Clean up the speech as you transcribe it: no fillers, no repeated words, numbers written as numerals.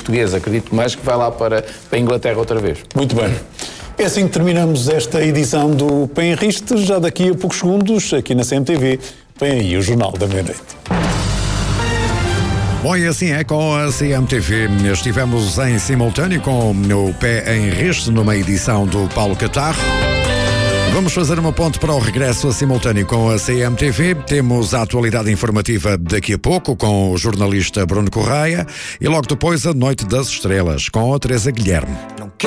português, acredito mais que vai lá para a Inglaterra outra vez. Muito bem. É assim que terminamos esta edição do Penriste. Já daqui a poucos segundos, aqui na CMTV, vem aí o Jornal da Meia-Noite. Bom, e assim é com a CMTV. Estivemos em simultâneo com o Pé em Riste numa edição do Paulo Catarro. Vamos fazer uma ponte para o regresso a simultâneo com a CMTV. Temos a atualidade informativa daqui a pouco com o jornalista Bruno Correia e logo depois a Noite das Estrelas com a Teresa Guilherme.